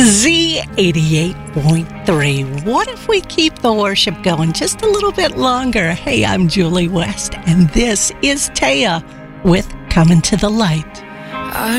Z88.3. What if we keep the worship going just a little bit longer? Hey, I'm Julie West, and this is Taya with Coming to the Light.